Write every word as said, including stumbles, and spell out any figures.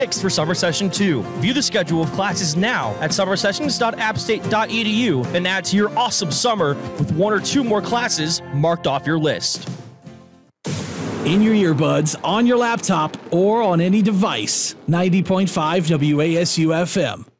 for summer session two. View the schedule of classes now at summer sessions dot app state dot e d u and add to your awesome summer with one or two more classes marked off your list. In your earbuds, on your laptop, or on any device, ninety point five W A S U F M.